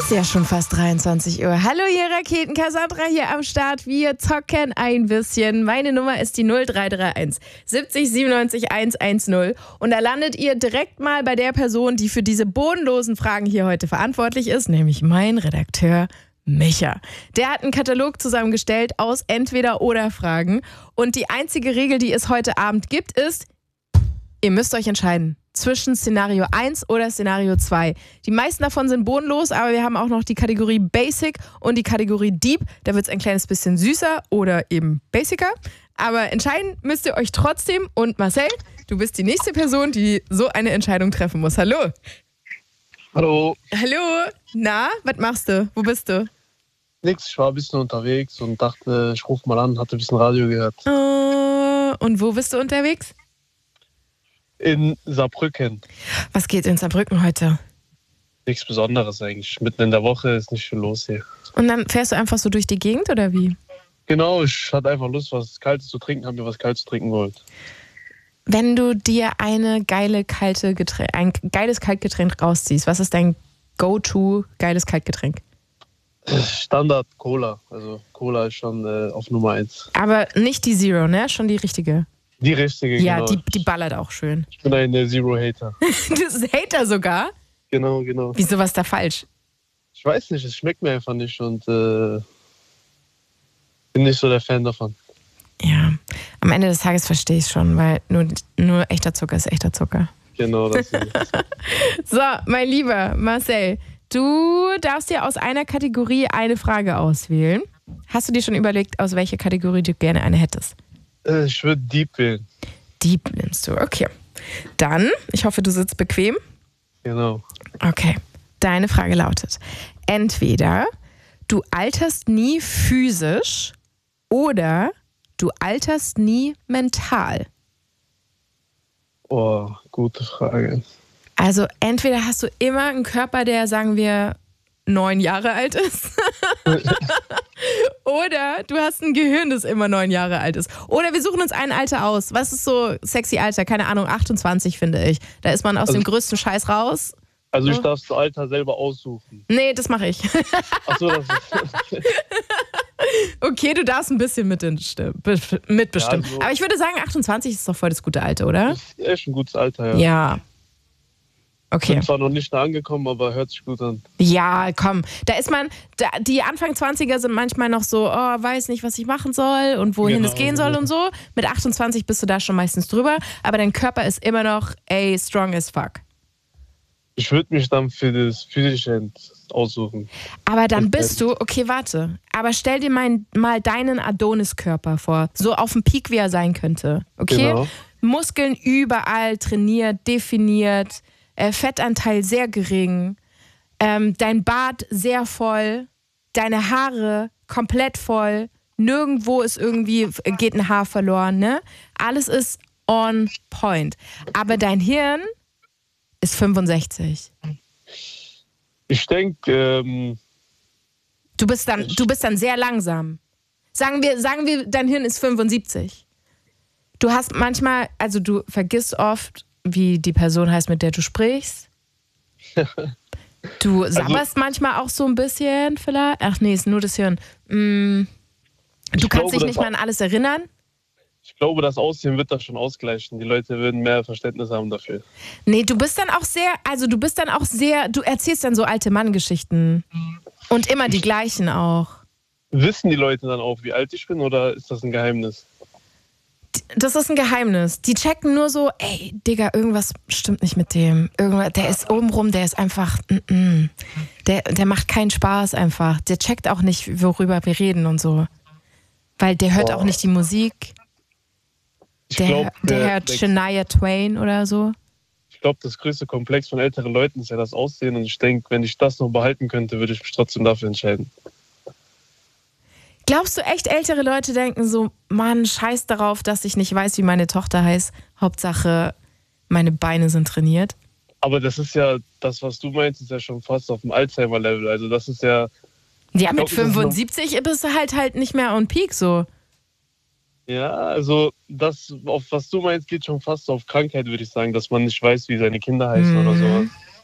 Ist ja schon fast 23 Uhr. Hallo ihr Raketen, Cassandra hier am Start. Wir zocken ein bisschen. Meine Nummer ist die 0331 70 97 110. Und da landet ihr direkt mal bei der Person, die für diese bodenlosen Fragen hier heute verantwortlich ist, nämlich mein Redakteur Micha. Der hat einen Katalog zusammengestellt aus Entweder-oder-Fragen. Und die einzige Regel, die es heute Abend gibt, ist, ihr müsst euch entscheiden zwischen Szenario 1 oder Szenario 2. Die meisten davon sind bodenlos, aber wir haben auch noch die Kategorie Basic und die Kategorie Deep. Da wird es ein kleines bisschen süßer oder eben basicer. Aber entscheiden müsst ihr euch trotzdem. Und Marcel, du bist die nächste Person, die so eine Entscheidung treffen muss. Hallo. Hallo. Hallo. Na, was machst du? Wo bist du? Nix, ich war ein bisschen unterwegs und dachte, ich rufe mal an, hatte ein bisschen Radio gehört. Und wo bist du unterwegs? In Saarbrücken. Was geht in Saarbrücken heute? Nichts Besonderes eigentlich. Mitten in der Woche ist nicht viel los hier. Und dann fährst du einfach so durch die Gegend oder wie? Genau, ich hatte einfach Lust, was Kaltes zu trinken, habe mir was Kaltes trinken geholt. Wenn du dir ein geiles Kaltgetränk rausziehst, was ist dein Go-To geiles Kaltgetränk? Standard Cola. Also Cola ist schon auf Nummer 1. Aber nicht die Zero, ne? Schon die richtige. Die richtige, ja, genau. Die ballert auch schön. Ich bin ein Zero-Hater. Du bist ein Hater sogar? Genau. Wieso, was ist da falsch? Ich weiß nicht, es schmeckt mir einfach nicht und bin nicht so der Fan davon. Ja, am Ende des Tages verstehe ich es schon, weil nur echter Zucker ist echter Zucker. Genau, das ist es. So, mein lieber Marcel, du darfst dir aus einer Kategorie eine Frage auswählen. Hast du dir schon überlegt, aus welcher Kategorie du gerne eine hättest? Ich würde Deep wählen. Deep nimmst du, okay. Dann, ich hoffe, du sitzt bequem. Genau. Okay, deine Frage lautet, entweder du alterst nie physisch oder du alterst nie mental. Oh, gute Frage. Also entweder hast du immer einen Körper, der, sagen wir, 9 Jahre alt ist. Oder du hast ein Gehirn, das immer 9 Jahre alt ist. Oder wir suchen uns ein Alter aus. Was ist so sexy Alter? Keine Ahnung, 28 finde ich. Da ist man aus dem größten Scheiß raus. Also ich darf das Alter selber aussuchen. Nee, das mache ich. Achso, das ist... Okay, du darfst ein bisschen mitbestimmen. Ja, also, aber ich würde sagen, 28 ist doch voll das gute Alter, oder? Das ist echt ein gutes Alter, ja. Ja. Okay. Bin zwar noch nicht da angekommen, aber hört sich gut an. Ja, komm. Die Anfang 20er sind manchmal noch so, weiß nicht, was ich machen soll und wohin es gehen soll und so. Mit 28 bist du da schon meistens drüber, aber dein Körper ist immer noch, strong as fuck. Ich würde mich dann für das Physische aussuchen. Aber dann bist du, okay, warte, aber stell dir mal deinen Adonis-Körper vor, so auf dem Peak, wie er sein könnte, okay? Genau. Muskeln überall trainiert, definiert, Fettanteil sehr gering, dein Bart sehr voll, deine Haare komplett voll, nirgendwo geht ein Haar verloren, ne? Alles ist on point. Aber dein Hirn ist 65. Ich denke, du bist dann sehr langsam. Sagen wir, dein Hirn ist 75. Du hast manchmal, also du vergisst oft, wie die Person heißt, mit der du sprichst. Du sabberst manchmal auch so ein bisschen vielleicht. Ach nee, ist nur das Hirn. Du kannst dich nicht mehr an alles erinnern. Ich glaube, das Aussehen wird das schon ausgleichen. Die Leute würden mehr Verständnis haben dafür. Nee, du erzählst dann so alte Mann-Geschichten. Und immer die gleichen auch. Wissen die Leute dann auch, wie alt ich bin, oder ist das ein Geheimnis? Das ist ein Geheimnis. Die checken nur so, ey, Digga, irgendwas stimmt nicht mit dem. Der ist obenrum, der ist einfach, der macht keinen Spaß einfach. Der checkt auch nicht, worüber wir reden und so. Weil der hört auch nicht die Musik. Der hört Shania Twain oder so. Ich glaube, das größte Komplex von älteren Leuten ist ja das Aussehen. Und ich denke, wenn ich das noch behalten könnte, würde ich mich trotzdem dafür entscheiden. Glaubst du echt, ältere Leute denken so, Mann, scheiß darauf, dass ich nicht weiß, wie meine Tochter heißt. Hauptsache, meine Beine sind trainiert. Aber das ist ja, das, was du meinst, ist ja schon fast auf dem Alzheimer-Level. Also das ist ja... Ja, mit 75 bist du halt nicht mehr on peak so. Ja, also das, auf was du meinst, geht schon fast auf Krankheit, würde ich sagen, dass man nicht weiß, wie seine Kinder heißen oder sowas.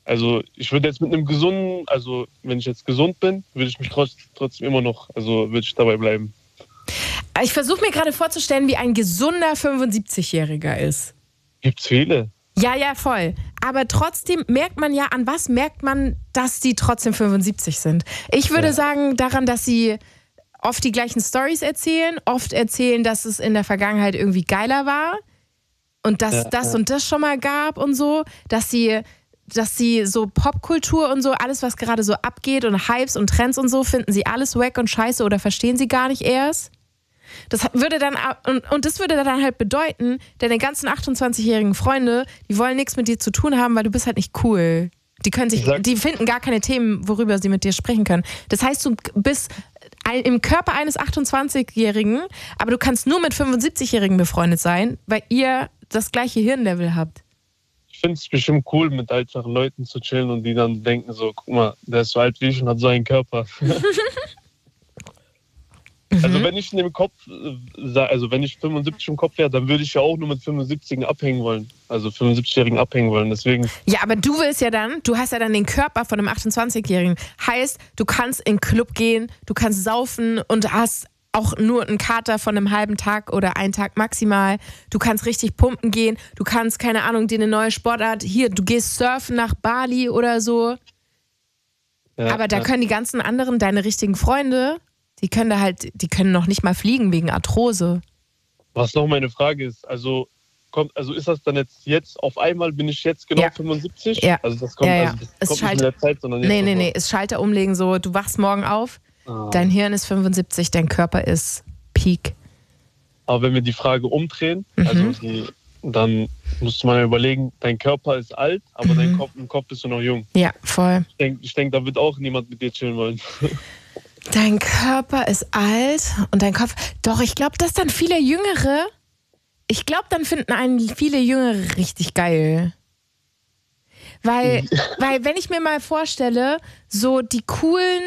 Also ich würde jetzt mit einem gesunden, also wenn ich jetzt gesund bin, würde ich mich trotzdem immer noch, also würde ich dabei bleiben. Ich versuche mir gerade vorzustellen, wie ein gesunder 75-Jähriger ist. Gibt's viele. Ja, voll. Aber trotzdem merkt man ja, an was merkt man, dass die trotzdem 75 sind? Ich würde sagen, daran, dass sie oft die gleichen Storys erzählen, oft erzählen, dass es in der Vergangenheit irgendwie geiler war und dass das und das schon mal gab und so, dass sie so Popkultur und so, alles, was gerade so abgeht und Hypes und Trends und so, finden sie alles wack und scheiße oder verstehen sie gar nicht erst. Das würde dann halt bedeuten, deine ganzen 28-jährigen Freunde, die wollen nichts mit dir zu tun haben, weil du bist halt nicht cool. Die finden gar keine Themen, worüber sie mit dir sprechen können. Das heißt, du bist im Körper eines 28-Jährigen, aber du kannst nur mit 75-Jährigen befreundet sein, weil ihr das gleiche Hirnlevel habt. Ich finde es bestimmt cool, mit älteren Leuten zu chillen und die dann denken so, guck mal, der ist so alt wie ich und hat so einen Körper. Also wenn ich in dem Kopf, also wenn ich 75 im Kopf wäre, dann würde ich ja auch nur mit 75-Jährigen abhängen wollen. Also 75-Jährigen abhängen wollen, deswegen. Ja, aber du hast ja dann den Körper von einem 28-Jährigen. Heißt, du kannst in den Club gehen, du kannst saufen und hast auch nur einen Kater von einem halben Tag oder einen Tag maximal. Du kannst richtig pumpen gehen, du kannst, keine Ahnung, dir eine neue Sportart, du gehst surfen nach Bali oder so. Ja, aber da können die ganzen anderen, deine richtigen Freunde, die können noch nicht mal fliegen wegen Arthrose. Was noch meine Frage ist, also ist das dann jetzt auf einmal, bin ich jetzt genau 75? Ja. Also das kommt, das kommt nicht in der Zeit, sondern jetzt. Nee, ist Schalter umlegen so, du wachst morgen auf, dein Hirn ist 75, dein Körper ist Peak. Aber wenn wir die Frage umdrehen, dann musst du mal überlegen, dein Körper ist alt, aber im Kopf bist du noch jung. Ja, voll. Ich denk, da wird auch niemand mit dir chillen wollen. Dein Körper ist alt und dein Kopf. Doch, ich glaube, dass dann viele Jüngere. Ich glaube, dann finden einen viele Jüngere richtig geil. Weil wenn ich mir mal vorstelle, so die coolen,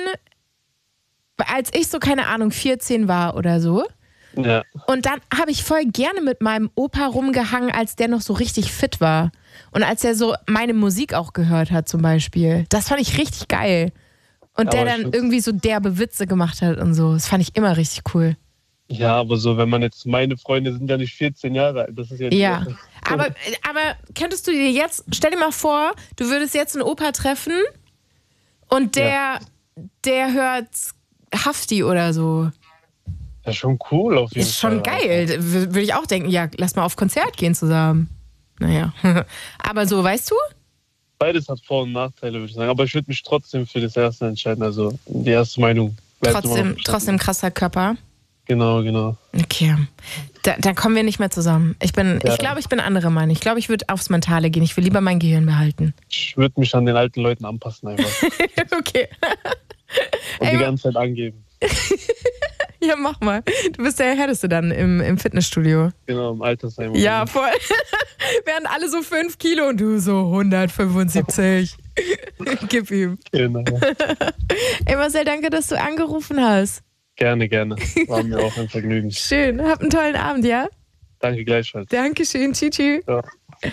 als ich so, keine Ahnung, 14 war oder so. Ja. Und dann habe ich voll gerne mit meinem Opa rumgehangen, als der noch so richtig fit war. Und als er so meine Musik auch gehört hat zum Beispiel. Das fand ich richtig geil. Und der dann irgendwie so derbe Witze gemacht hat und so. Das fand ich immer richtig cool. Ja, aber so, wenn man jetzt, meine Freunde sind ja nicht 14 Jahre alt. Das ist ja nicht aber könntest du dir jetzt, stell dir mal vor, du würdest jetzt einen Opa treffen und der hört Hafti oder so. Das ist schon cool auf jeden Fall. Ist schon geil. Würde ich auch denken, ja, lass mal auf Konzert gehen zusammen. Naja. Aber so, weißt du? Beides hat Vor- und Nachteile, würde ich sagen. Aber ich würde mich trotzdem für das Erste entscheiden. Also die erste Meinung bleibt trotzdem krasser Körper. Genau. Okay. Dann kommen wir nicht mehr zusammen. Ich glaube, ich bin andere Meinung. Ich glaube, ich würde aufs Mentale gehen. Ich will lieber mein Gehirn behalten. Ich würde mich an den alten Leuten anpassen einfach. Okay. Und die ganze Zeit angeben. Ja, mach mal. Du bist der Härteste dann im Fitnessstudio. Genau, im Altersheim. Ja, voll. Wären alle so 5 Kilo und du so 175. Gib ihm. Genau. Ey Marcel, danke, dass du angerufen hast. Gerne. War mir auch ein Vergnügen. Schön. Hab einen tollen Abend, ja? Danke gleichfalls. Dankeschön. Tschüss. Ja.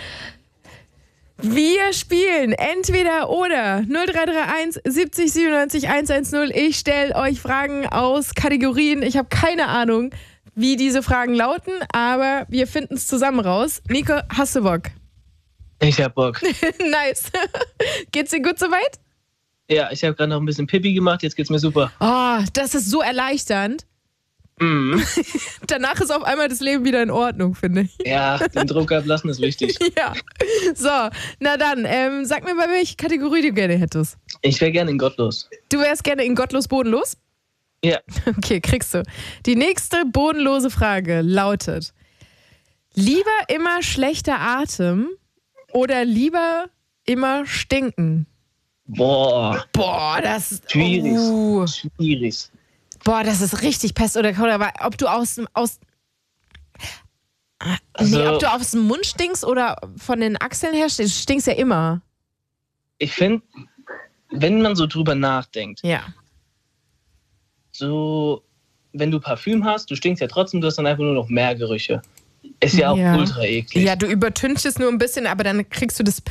Wir spielen entweder oder 0331 70 97 110. Ich stelle euch Fragen aus Kategorien. Ich habe keine Ahnung, wie diese Fragen lauten, aber wir finden es zusammen raus. Nico, hast du Bock? Ich hab Bock. Nice. Geht's dir gut soweit? Ja, ich habe gerade noch ein bisschen Pipi gemacht, jetzt geht's mir super. Oh, das ist so erleichternd. Mhm. Danach ist auf einmal das Leben wieder in Ordnung, finde ich. Ja, den Druck ablassen ist wichtig. Ja. So, na dann, sag mir mal, welche Kategorie du gerne hättest. Ich wäre gerne in Gottlos. Du wärst gerne in Gottlos bodenlos? Ja. Okay, kriegst du. Die nächste bodenlose Frage lautet: Lieber immer schlechter Atem oder lieber immer stinken? Boah, das ist schwierig. Boah, das ist richtig Pest oder Cholera. Aber ob du ob du aus dem Mund stinkst oder von den Achseln her stinkst ja immer. Ich finde, wenn man so drüber nachdenkt, ja. So, wenn du Parfüm hast, du stinkst ja trotzdem, du hast dann einfach nur noch mehr Gerüche. Ist ja auch ultra eklig. Ja, du übertünchst es nur ein bisschen, aber dann kriegst du das